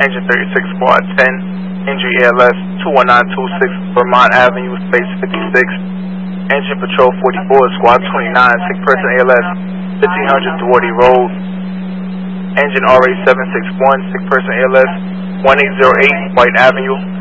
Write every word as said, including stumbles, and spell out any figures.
Engine thirty-six, Squad ten, Injury A L S two one nine two six, Vermont Avenue, Space fifty-six. Engine Patrol forty-four, Squad twenty-nine, sick person A L S fifteen hundred Duarte Road. Engine R A seven six one, sick person A L S one eight zero eight, White Avenue.